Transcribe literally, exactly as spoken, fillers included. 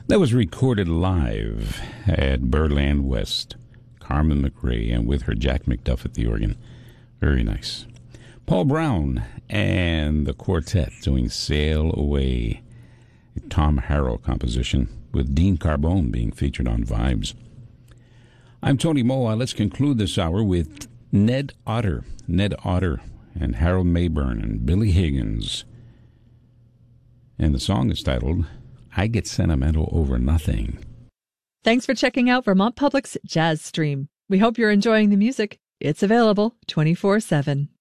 That was recorded live at Burland West. Carmen McRae, and with her Jack McDuff at the organ. Very nice. Paul Brown and the quartet doing Sail Away, a Tom Harrell composition, with Dean Carbone being featured on Vibes. I'm Tony Moa. Let's conclude this hour with Ned Otter. Ned Otter and Harold Mayburn and Billy Higgins. And the song is titled, I Get Sentimental Over Nothing. Thanks for checking out Vermont Public's Jazz Stream. We hope you're enjoying the music. It's available twenty-four seven.